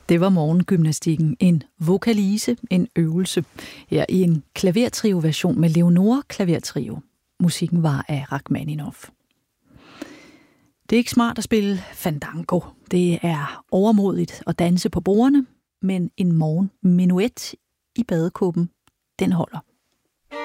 Det var morgengymnastikken, en vokalise, en øvelse, her i en klavertrio-version med Leonore Klavertrio. Musikken var af Rachmaninoff. Det er ikke smart at spille fandango. Det er overmodigt at danse på bordene, men en morgenmenuet i badekåben, den holder.